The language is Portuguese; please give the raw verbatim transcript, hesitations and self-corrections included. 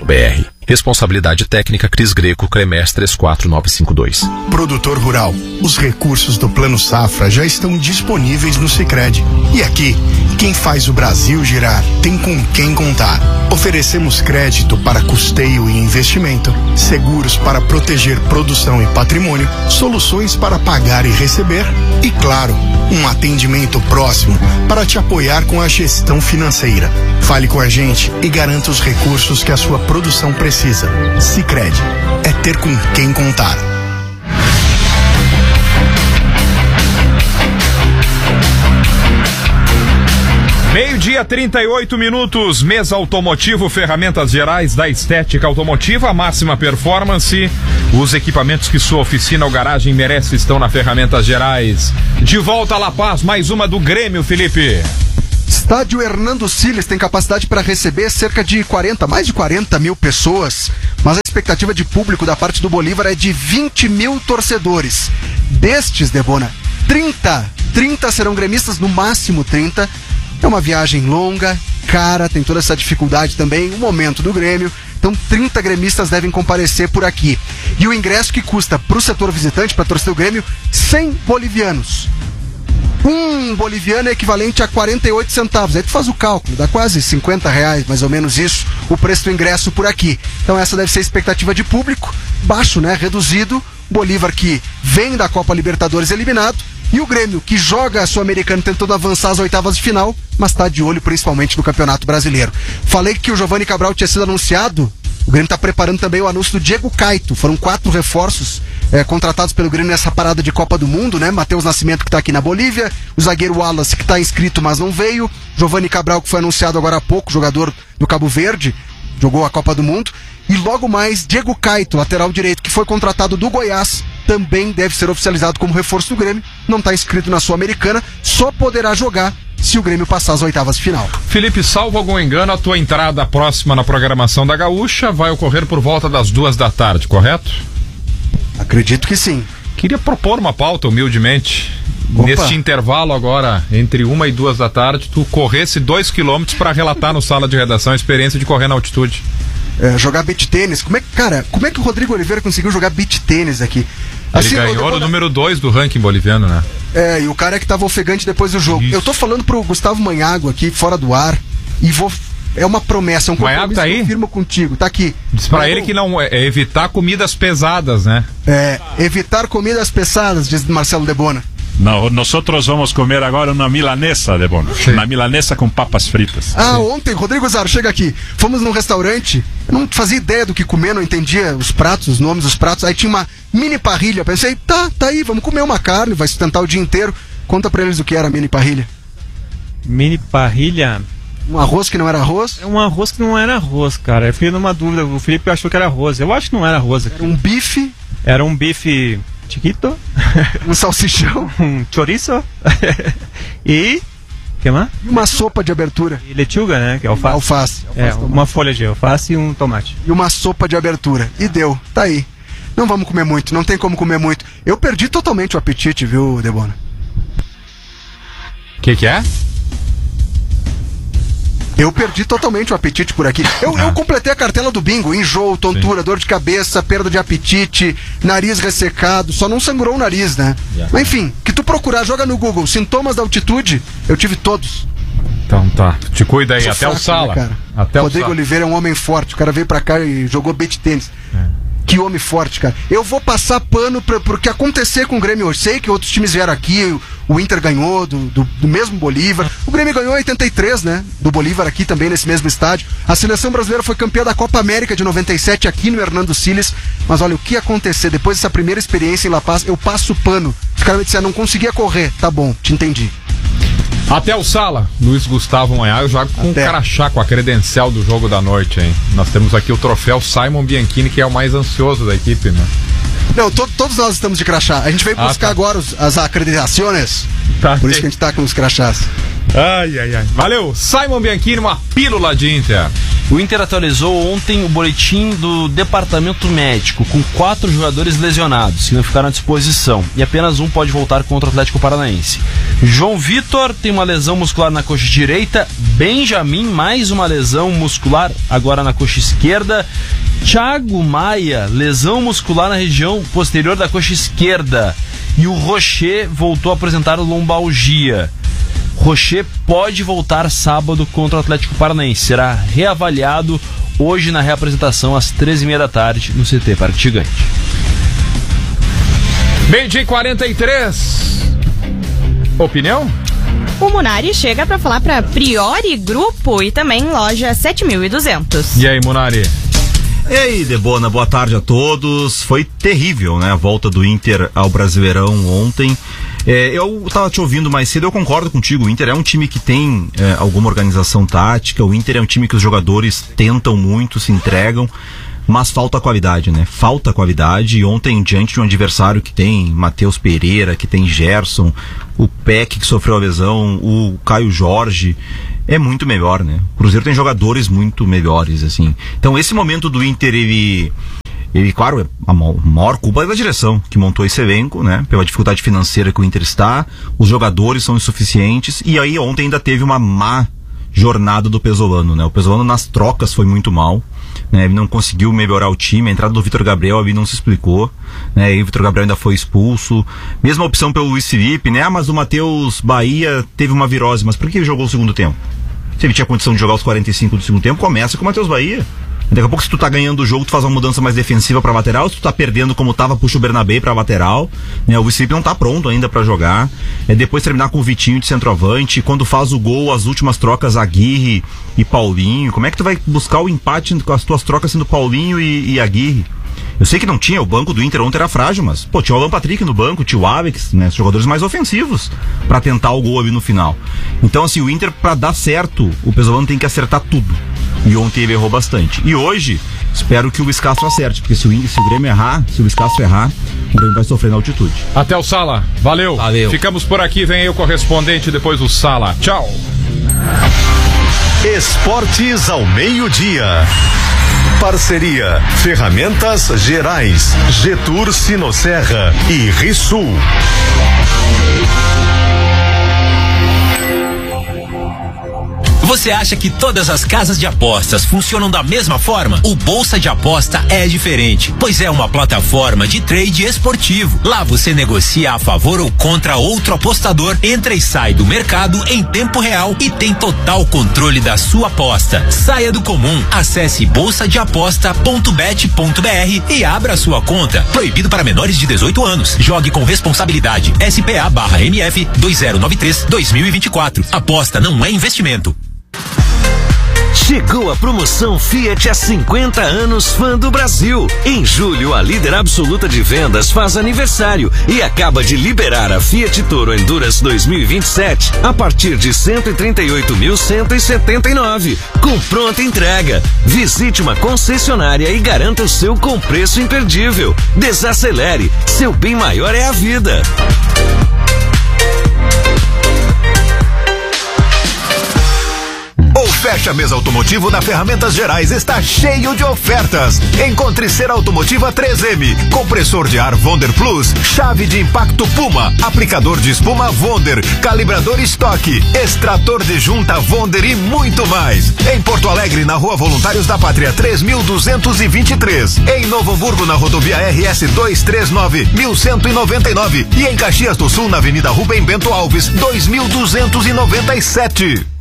b r. Responsabilidade técnica Cris Greco, Cremes três quatro nove cinco dois. Produtor rural, os recursos do Plano Safra já estão disponíveis no Sicredi. E aqui, quem faz o Brasil girar tem com quem contar. Oferecemos crédito para custeio e investimento, seguros para proteger produção e patrimônio, soluções para pagar e receber e, claro, um atendimento próximo para te apoiar com a gestão financeira. Fale com a gente e garanta os recursos que a sua produção precisa. Sicredi é ter com quem contar. Meio-dia, trinta e oito minutos, Mesa Automotivo, ferramentas gerais da estética automotiva, máxima performance. Os equipamentos que sua oficina ou garagem merece estão na Ferramentas Gerais. De volta a La Paz, mais uma do Grêmio, Felipe. Estádio Hernando Siles tem capacidade para receber cerca de quarenta, mais de quarenta mil pessoas, mas a expectativa de público da parte do Bolívar é de vinte mil torcedores. Destes, Debona, trinta, trinta serão gremistas, no máximo trinta. É uma viagem longa, cara, tem toda essa dificuldade também, o momento do Grêmio. Então trinta gremistas devem comparecer por aqui. E o ingresso que custa para o setor visitante, para a torcida do Grêmio, cem bolivianos. Um boliviano é equivalente a quarenta e oito centavos. Aí tu faz o cálculo, dá quase cinquenta reais, mais ou menos isso, o preço do ingresso por aqui. Então essa deve ser a expectativa de público. Baixo, né? Reduzido. Bolívar que vem da Copa Libertadores eliminado. E o Grêmio que joga a Sul-Americana tentando avançar às oitavas de final, mas está de olho principalmente no Campeonato Brasileiro. Falei que o Giovani Cabral tinha sido anunciado. O Grêmio está preparando também o anúncio do Diego Caito. Foram quatro reforços é, contratados pelo Grêmio nessa parada de Copa do Mundo, né? Matheus Nascimento, que está aqui na Bolívia, o zagueiro Wallace, que está inscrito, mas não veio, Giovani Cabral, que foi anunciado agora há pouco, jogador do Cabo Verde, jogou a Copa do Mundo, e logo mais Diego Caito, lateral direito, que foi contratado do Goiás, também deve ser oficializado como reforço do Grêmio, não está inscrito na Sul-Americana, só poderá jogar se o Grêmio passar as oitavas de final. Felipe, salvo algum engano, a tua entrada próxima na programação da Gaúcha vai ocorrer por volta das duas da tarde, correto? Acredito que sim. Queria propor uma pauta, humildemente. Opa. Neste intervalo agora, entre uma e duas da tarde, tu corresse dois quilômetros para relatar no Sala de Redação a experiência de correr na altitude. É, jogar beach tênis. Como é que, cara, como é que o Rodrigo Oliveira conseguiu jogar beach tênis aqui? Ele assim, ganhou o número dois do ranking boliviano, né? É, e o cara é que tava ofegante depois do jogo. Isso. Eu tô falando pro Gustavo Manhago aqui, fora do ar, e vou... É uma promessa, é um compromisso tá aí? que eu firmo contigo. Tá aqui. Diz pra ele que não é, é evitar comidas pesadas, né? É, evitar comidas pesadas, diz Marcelo Debona. Não, nós vamos comer agora uma milanesa, Debona. Uma milanesa com papas fritas. Ah, sim. Ontem, Rodrigo Zaro, chega aqui. Fomos num restaurante, eu não fazia ideia do que comer, não entendia os pratos, os nomes dos pratos. Aí tinha uma mini parrilha. Pensei, tá, tá aí, vamos comer uma carne, vai sustentar o dia inteiro. Conta pra eles o que era a mini parrilha. Mini parrilha? Um arroz que não era arroz? É um arroz que não era arroz, cara. Eu fiquei numa dúvida. O Felipe achou que era arroz. Eu acho que não era arroz. Era um bife. Era um bife chiquito. Um salsichão. Um chouriço. E... que mais? E uma sopa de abertura. E lechuga, né? Que é alface. Alface. É, alface uma folha de alface e um tomate. E uma sopa de abertura. E deu. Tá aí. Não vamos comer muito. Não tem como comer muito. Eu perdi totalmente o apetite, viu, Debona? O que que é? Eu perdi totalmente o apetite por aqui. Eu, ah. eu completei a cartela do bingo. Enjoo, tontura, Sim. dor de cabeça, perda de apetite, nariz ressecado. Só não sangrou o nariz, né? Yeah. Mas enfim, que tu procurar, joga no Google, sintomas da altitude, eu tive todos. Então tá, te cuida aí, Sou até fraco, o Sala. Né, cara? Até Rodrigo o Oliveira é um homem forte. O cara veio pra cá e jogou beach tênis. É. Que homem forte, cara. Eu vou passar pano pra, pro que acontecer com o Grêmio hoje. Sei que outros times vieram aqui, o, o Inter ganhou do, do, do mesmo Bolívar. O Grêmio ganhou em oitenta e três, né? Do Bolívar aqui também, nesse mesmo estádio. A seleção brasileira foi campeã da Copa América de noventa e sete aqui no Hernando Siles. Mas olha, o que acontecer depois dessa primeira experiência em La Paz, eu passo pano. Os caras me disseram, não conseguia correr. Tá bom, te entendi. Até o Sala, Luiz Gustavo Manhago joga com o crachá, com a credencial do jogo da noite, hein? Nós temos aqui o troféu Simon Bianchini, que é o mais ansioso da equipe, né? Não, to, todos nós estamos de crachá. A gente veio ah, buscar tá. agora os, as acreditações. Tá, por isso que a gente tá com os crachás. Ai, ai, ai. Valeu, Simon Bianchini, uma pílula de Inter. O Inter atualizou ontem o boletim do departamento médico, com quatro jogadores lesionados que não ficaram à disposição, e apenas um pode voltar contra o Atlético Paranaense. João Vitor tem uma lesão muscular na coxa direita, Benjamin mais uma lesão muscular agora na coxa esquerda, Thiago Maia, lesão muscular na região posterior da coxa esquerda, e o Rocher voltou a apresentar lombalgia. Rocher pode voltar sábado contra o Atlético Paranaense. Será reavaliado hoje na reapresentação às treze e meia da tarde no C T Parque Gigante. Meio-dia e quarenta e três. Opinião? O Munari chega para falar para Priori Grupo e também loja sete mil e duzentos. E aí, Munari? E aí, Debona, boa tarde a todos. Foi terrível, né, a volta do Inter ao Brasileirão ontem. É, eu tava te ouvindo mais cedo, eu concordo contigo, o Inter é um time que tem é, alguma organização tática, o Inter é um time que os jogadores tentam muito, se entregam, mas falta qualidade, né? Falta qualidade, e ontem, diante de um adversário que tem Matheus Pereira, que tem Gerson, o Peck, que sofreu a lesão, o Caio Jorge, é muito melhor, né? O Cruzeiro tem jogadores muito melhores, assim. Então, esse momento do Inter, ele... Ele, claro, a maior culpa é da direção que montou esse elenco, né? Pela dificuldade financeira que o Inter está, os jogadores são insuficientes, e aí ontem ainda teve uma má jornada do Pesolano, né? O Pesolano nas trocas foi muito mal, né? Ele não conseguiu melhorar o time, a entrada do Vitor Gabriel ali não se explicou, né? E o Vitor Gabriel ainda foi expulso, mesma opção pelo Luiz Felipe, né? Ah, mas o Matheus Bahia teve uma virose, mas por que ele jogou o segundo tempo? Se ele tinha condição de jogar os quarenta e cinco do segundo tempo, começa com o Matheus Bahia. Daqui a pouco, se tu tá ganhando o jogo, tu faz uma mudança mais defensiva pra lateral. Se tu tá perdendo como tava, puxa o Bernabé pra lateral, né? O Luiz Felipe não tá pronto ainda pra jogar. É depois terminar com o Vitinho de centroavante. Quando faz o gol, as últimas trocas, Aguirre e Paulinho. Como é que tu vai buscar o empate com as tuas trocas sendo Paulinho e, e Aguirre? Eu sei que não tinha, o banco do Inter ontem era frágil, mas, pô, tinha o Alan Patrick no banco, tinha o Alex, né, os jogadores mais ofensivos pra tentar o gol ali no final. Então, assim, o Inter, pra dar certo, o Pesolano tem que acertar tudo. E ontem ele errou bastante. E hoje, espero que o Luiz Castro acerte, porque se o, se o Grêmio errar, se o Luiz Castro errar, o Grêmio vai sofrer na altitude. Até o Sala, valeu. Valeu. Ficamos por aqui, vem aí o correspondente depois do Sala. Tchau. Esportes ao meio-dia. Parceria Ferramentas Gerais, Getur Sinosserra e Rissul. Você acha que todas as casas de apostas funcionam da mesma forma? O Bolsa de Aposta é diferente, pois é uma plataforma de trade esportivo. Lá você negocia a favor ou contra outro apostador, entra e sai do mercado em tempo real e tem total controle da sua aposta. Saia do comum, acesse bolsa de aposta ponto bet ponto br e abra a sua conta. Proibido para menores de dezoito anos. Jogue com responsabilidade. S P A barra M F dois zero nove três dois mil e vinte e quatro. Aposta não é investimento. Chegou a promoção Fiat há cinquenta anos Fã do Brasil. Em julho, a líder absoluta de vendas faz aniversário e acaba de liberar a Fiat Toro Endurance dois mil e vinte e sete a partir de cento e trinta e oito mil cento e setenta e nove, com pronta entrega. Visite uma concessionária e garanta o seu com preço imperdível. Desacelere, seu bem maior é a vida. O Fecha Mês Automotivo da Ferramentas Gerais está cheio de ofertas. Encontre cera automotiva três M, compressor de ar Wonder Plus, chave de impacto Puma, aplicador de espuma Wonder, calibrador estoque, extrator de junta Wonder e muito mais. Em Porto Alegre, na Rua Voluntários da Pátria, três mil duzentos e vinte e três. Em Novo Hamburgo, na rodovia R S duzentos e trinta e nove, mil cento e noventa e nove. E em Caxias do Sul, na Avenida Rubem Bento Alves, dois mil duzentos e noventa e sete.